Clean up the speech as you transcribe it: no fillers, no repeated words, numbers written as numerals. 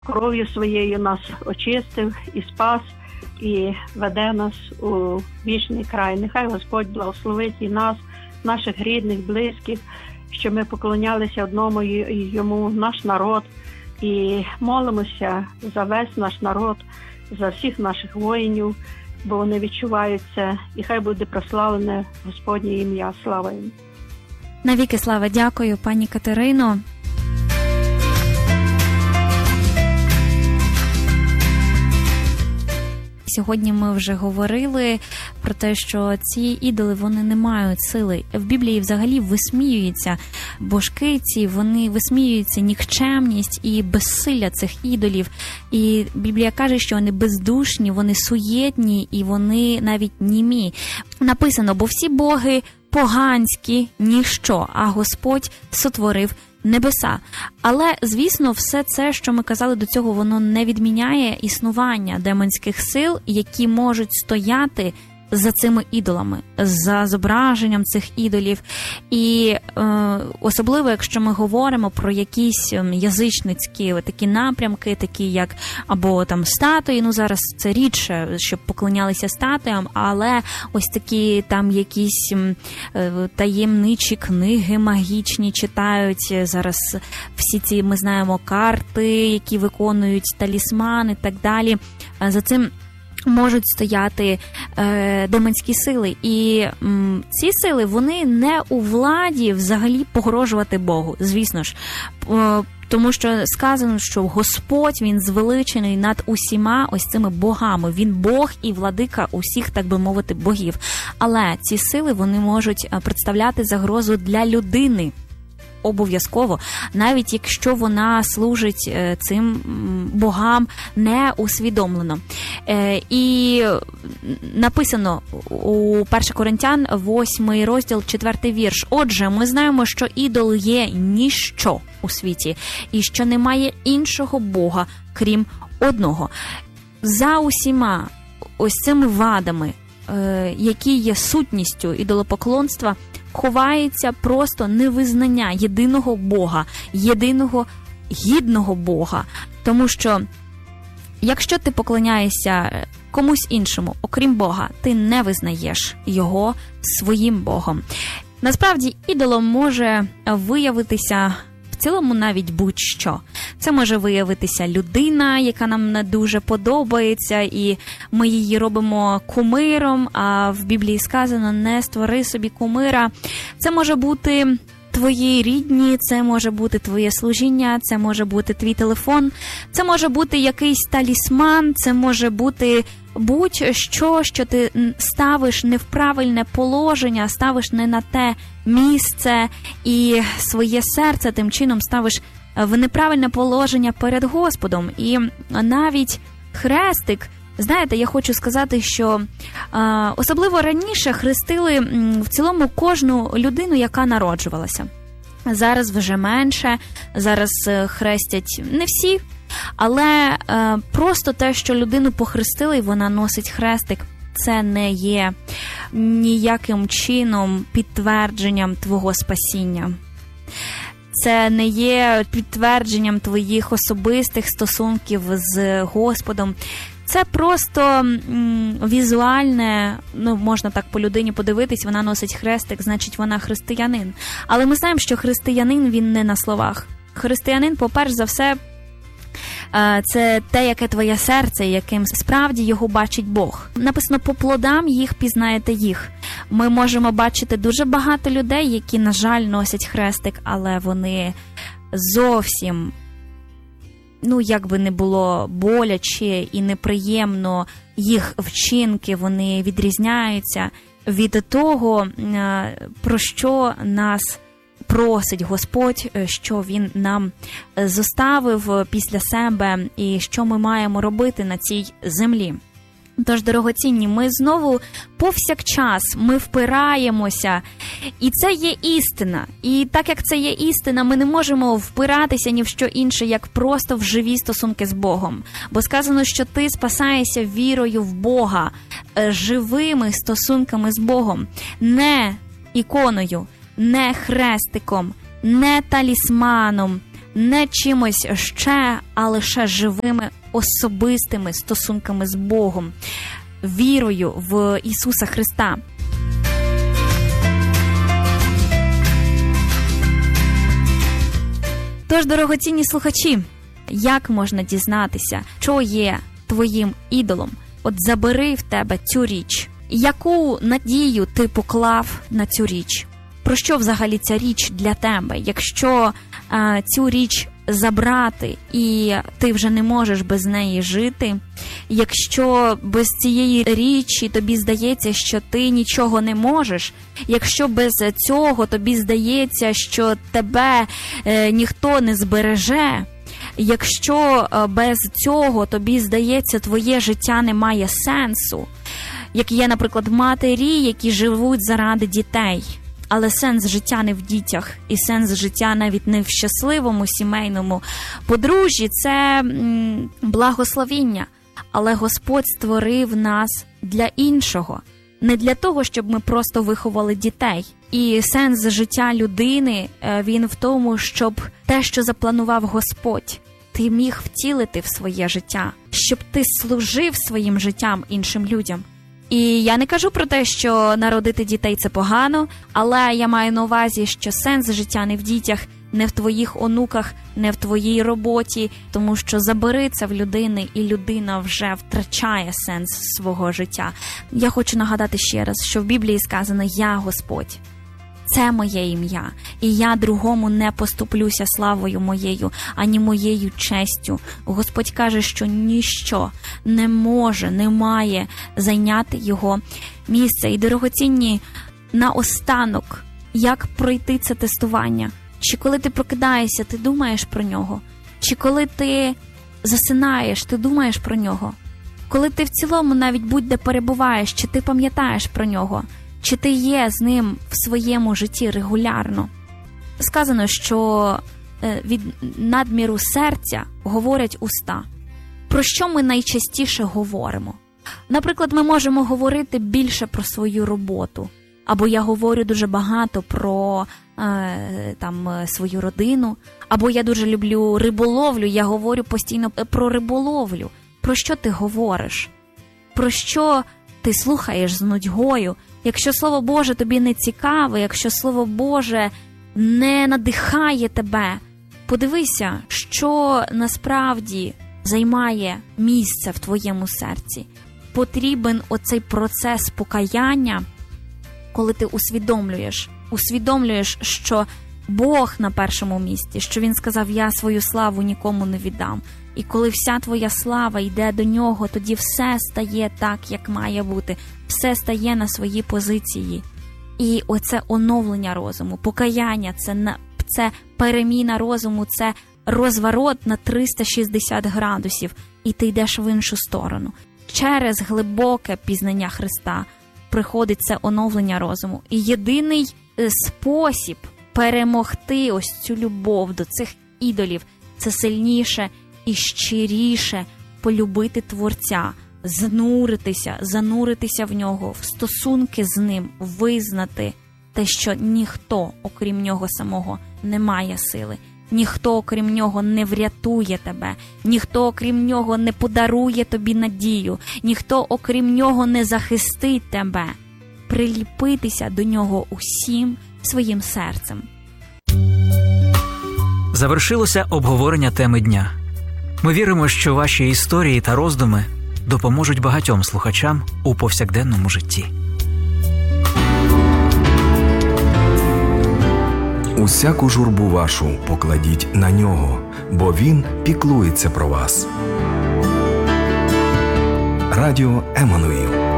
кров'ю своєю нас очистив і спас, і веде нас у вічний край. Нехай Господь благословить і нас, наших рідних, близьких, що ми поклонялися одному йому, наш народ, і молимося за весь наш народ, за всіх наших воїнів, бо вони відчувають це, і хай буде прославлене Господнє ім'я. Слава їм. Навіки слава. Дякую, пані Катерино. Сьогодні ми вже говорили про те, що ці ідоли, вони не мають сили. В Біблії взагалі висміюються божки ці, вони висміюються нікчемність і безсилля цих ідолів. І Біблія каже, що вони бездушні, вони суєтні і вони навіть німі. Написано, бо всі боги поганські, ніщо, а Господь сотворив небеса. Але, звісно, все це, що ми казали до цього, воно не відміняє існування демонських сил, які можуть стояти за цими ідолами, за зображенням цих ідолів. І особливо, якщо ми говоримо про якісь язичницькі такі напрямки, такі як або там статуї, ну зараз це рідше, щоб поклонялися статуям, але ось такі там якісь таємничі книги магічні читають. Зараз всі ці, ми знаємо, карти, які виконують талісмани і так далі. За цим можуть стояти демонські сили. І ці сили, вони не у владі взагалі погрожувати Богу, звісно ж. Тому що сказано, що Господь, Він звеличений над усіма ось цими богами. Він Бог і владика усіх, так би мовити, богів. Але ці сили, вони можуть представляти загрозу для людини. Обов'язково, навіть якщо вона служить цим богам неусвідомлено. І написано у 1 Коринтян, 8 розділ, 4 вірш. Отже, ми знаємо, що ідол є ніщо у світі, і що немає іншого Бога, крім одного. За усіма ось цими вадами, які є сутністю ідолопоклонства, ховається просто невизнання єдиного Бога, єдиного гідного Бога. Тому що, якщо ти поклоняєшся комусь іншому, окрім Бога, ти не визнаєш його своїм Богом. Насправді, ідолом може виявитися в цілому навіть будь-що. Це може виявитися людина, яка нам не дуже подобається, і ми її робимо кумиром, а в Біблії сказано «не створи собі кумира». Це може бути твої рідні, це може бути твоє служіння, це може бути твій телефон, це може бути якийсь талісман, це може бути будь-що, що ти ставиш не в правильне положення, ставиш не на те місце і своє серце тим чином ставиш в неправильне положення перед Господом. І навіть хрестик, знаєте, я хочу сказати, що особливо раніше хрестили в цілому кожну людину, яка народжувалася. Зараз вже менше, зараз хрестять не всі, але просто те, що людину похрестили і вона носить хрестик, це не є ніяким чином підтвердженням твого спасіння. Це не є підтвердженням твоїх особистих стосунків з Господом. Це просто візуальне, ну, можна так по людині подивитись, вона носить хрестик, значить вона християнин. Але ми знаємо, що християнин, він не на словах. Християнин, по-перше за все, це те, яке твоє серце, яким справді його бачить Бог. Написано, по плодам їх пізнаєте їх. Ми можемо бачити дуже багато людей, які, на жаль, носять хрестик, але вони зовсім, ну, як би не було боляче і неприємно, їх вчинки, вони відрізняються від того, про що нас просить Господь, що Він нам зоставив після себе і що ми маємо робити на цій землі. Тож, дорогоцінні, ми знову повсякчас, ми впираємося, і це є істина. І так як це є істина, ми не можемо впиратися ні в що інше, як просто в живі стосунки з Богом. Бо сказано, що ти спасаєшся вірою в Бога, живими стосунками з Богом, не іконою, не хрестиком, не талісманом, не чимось ще, а лише живими особистими стосунками з Богом, вірою в Ісуса Христа. Тож, дорогоцінні слухачі, як можна дізнатися, що є твоїм ідолом? От забери в тебе цю річ. Яку надію ти поклав на цю річ? Про що взагалі ця річ для тебе? Якщо цю річ забрати і ти вже не можеш без неї жити, якщо без цієї річі тобі здається, що ти нічого не можеш, якщо без цього тобі здається, що тебе ніхто не збереже, якщо без цього тобі здається, твоє життя не має сенсу, як є, наприклад, матері, які живуть заради дітей, але сенс життя не в дітях, і сенс життя навіть не в щасливому сімейному подружжі, це благословіння. Але Господь створив нас для іншого, не для того, щоб ми просто виховали дітей. І сенс життя людини, він в тому, щоб те, що запланував Господь, ти міг втілити в своє життя, щоб ти служив своїм життям іншим людям. І я не кажу про те, що народити дітей – це погано, але я маю на увазі, що сенс життя не в дітях, не в твоїх онуках, не в твоїй роботі, тому що забери це в людини, і людина вже втрачає сенс свого життя. Я хочу нагадати ще раз, що в Біблії сказано «Я Господь». Це моє ім'я, і я другому не поступлюся славою моєю, ані моєю честю. Господь каже, що ніщо не може, не має зайняти його місце. І, дорогоцінні, наостанок, як пройти це тестування? Чи коли ти прокидаєшся, ти думаєш про нього? Чи коли ти засинаєш, ти думаєш про нього? Коли ти в цілому навіть будь-де перебуваєш, чи ти пам'ятаєш про нього? Чи ти є з ним в своєму житті регулярно? Сказано, що від надміру серця говорять уста. Про що ми найчастіше говоримо? Наприклад, ми можемо говорити більше про свою роботу. Або я говорю дуже багато про свою родину. Або я дуже люблю риболовлю, я говорю постійно про риболовлю. Про що ти говориш? Про що ти слухаєш з нудьгою? Якщо Слово Боже тобі не цікаве, якщо Слово Боже не надихає тебе, подивися, що насправді займає місце в твоєму серці. Потрібен оцей процес покаяння, коли ти усвідомлюєш, що Бог на першому місці, що Він сказав, я свою славу нікому не віддам. І коли вся твоя слава йде до Нього, тоді все стає так, як має бути. Все стає на свої позиції. І оце оновлення розуму, покаяння, це переміна розуму, це розворот на 360 градусів. І ти йдеш в іншу сторону. Через глибоке пізнання Христа приходить це оновлення розуму. І єдиний спосіб перемогти ось цю любов до цих ідолів – це сильніше і щиріше полюбити Творця, зануритися в нього, в стосунки з ним, визнати те, що ніхто, окрім нього самого, не має сили. Ніхто, окрім нього, не врятує тебе. Ніхто, окрім нього, не подарує тобі надію. Ніхто, окрім нього, не захистить тебе. Приліпитися до нього усім своїм серцем. Завершилося обговорення теми дня. Ми віримо, що ваші історії та роздуми допоможуть багатьом слухачам у повсякденному житті. Усяку журбу вашу покладіть на нього, бо він піклується про вас. Радіо Еммануїл.